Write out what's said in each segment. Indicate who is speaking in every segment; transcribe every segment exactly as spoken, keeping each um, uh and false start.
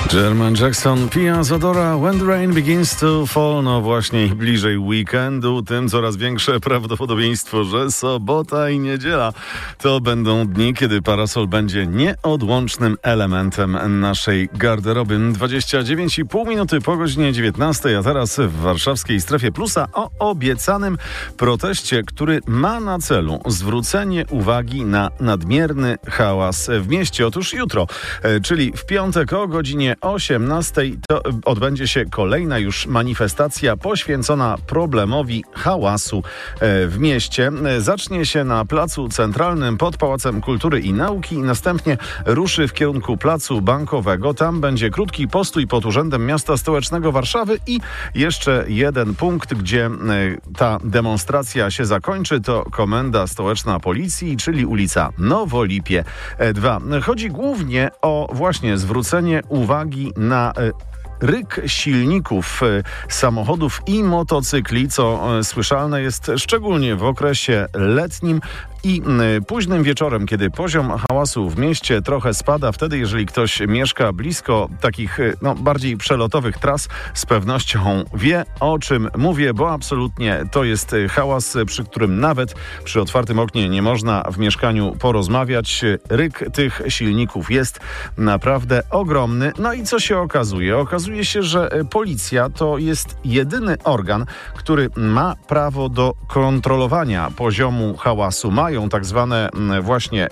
Speaker 1: Jermaine Jackson, Pia Zadora, When the Rain Begins to Fall. No właśnie, im bliżej weekendu, tym coraz większe prawdopodobieństwo, że sobota i niedziela to będą dni, kiedy parasol będzie nieodłącznym elementem naszej garderoby. dwadzieścia dziewięć i pół minuty po godzinie dziewiętnastej, a teraz w warszawskiej Strefie Plusa o obiecanym proteście, który ma na celu zwrócenie uwagi na nadmierny hałas w mieście. Otóż jutro, czyli w piątek o godzinie osiemnastej to odbędzie się kolejna już manifestacja poświęcona problemowi hałasu w mieście. Zacznie się na Placu Centralnym pod Pałacem Kultury i Nauki i następnie ruszy w kierunku Placu Bankowego. Tam będzie krótki postój pod Urzędem Miasta Stołecznego Warszawy i jeszcze jeden punkt, gdzie ta demonstracja się zakończy, to Komenda Stołeczna Policji, czyli ulica Nowolipie dwa. Chodzi głównie o właśnie zwrócenie uwagi na ryk silników samochodów i motocykli, co słyszalne jest szczególnie w okresie letnim i późnym wieczorem, kiedy poziom hałasu w mieście trochę spada. Wtedy, jeżeli ktoś mieszka blisko takich no, bardziej przelotowych tras, z pewnością wie, o czym mówię, bo absolutnie to jest hałas, przy którym nawet przy otwartym oknie nie można w mieszkaniu porozmawiać. Ryk tych silników jest naprawdę ogromny. No i co się okazuje? Okazuje się, że policja to jest jedyny organ, który ma prawo do kontrolowania poziomu hałasu. Mają tak zwane właśnie,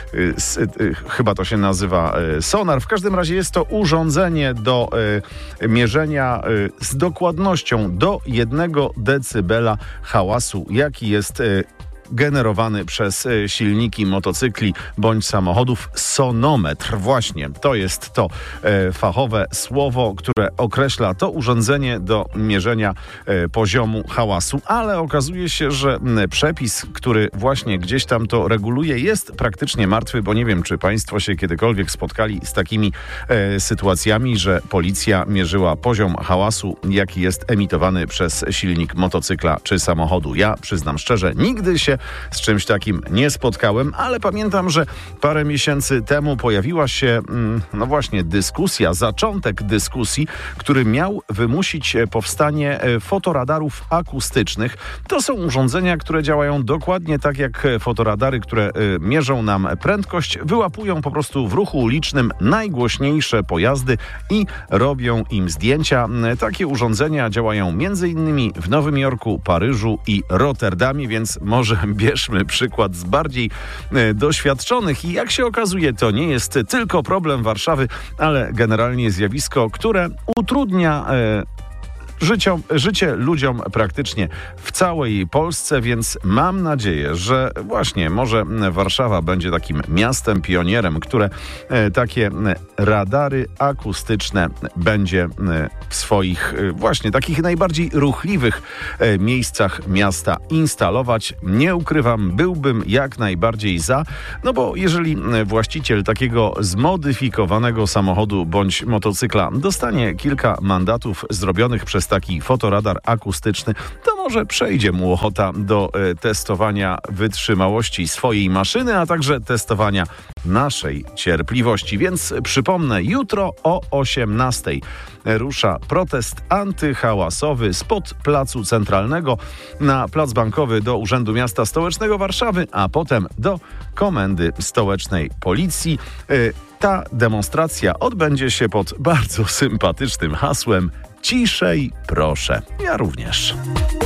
Speaker 1: chyba to się nazywa sonar. W każdym razie jest to urządzenie do mierzenia z dokładnością do jednego decybela hałasu, jaki jest generowany przez silniki motocykli bądź samochodów. Sonometr. Właśnie to jest to e, fachowe słowo, które określa to urządzenie do mierzenia e, poziomu hałasu. Ale okazuje się, że m, przepis, który właśnie gdzieś tam to reguluje, jest praktycznie martwy, bo nie wiem, czy państwo się kiedykolwiek spotkali z takimi e, sytuacjami, że policja mierzyła poziom hałasu, jaki jest emitowany przez silnik motocykla czy samochodu. Ja przyznam szczerze, nigdy się z czymś takim nie spotkałem, ale pamiętam, że parę miesięcy temu pojawiła się no właśnie dyskusja, zaczątek dyskusji, który miał wymusić powstanie fotoradarów akustycznych. To są urządzenia, które działają dokładnie tak jak fotoradary, które mierzą nam prędkość, wyłapują po prostu w ruchu ulicznym najgłośniejsze pojazdy i robią im zdjęcia. Takie urządzenia działają między innymi w Nowym Jorku, Paryżu i Rotterdamie, więc może bierzmy przykład z bardziej e, doświadczonych i jak się okazuje, to nie jest tylko problem Warszawy, ale generalnie zjawisko, które utrudnia e, Życiom, życie ludziom praktycznie w całej Polsce, więc mam nadzieję, że właśnie może Warszawa będzie takim miastem pionierem, które e, takie radary akustyczne będzie e, w swoich e, właśnie takich najbardziej ruchliwych e, miejscach miasta instalować. Nie ukrywam, byłbym jak najbardziej za, no bo jeżeli właściciel takiego zmodyfikowanego samochodu bądź motocykla dostanie kilka mandatów zrobionych przez taki fotoradar akustyczny, to może przejdzie mu ochota do e, testowania wytrzymałości swojej maszyny, a także testowania naszej cierpliwości. Więc przypomnę, jutro o osiemnastej rusza protest antyhałasowy spod Placu Centralnego na Plac Bankowy do Urzędu Miasta Stołecznego Warszawy, a potem do Komendy Stołecznej Policji. E, ta demonstracja odbędzie się pod bardzo sympatycznym hasłem: ciszej, proszę. Ja również.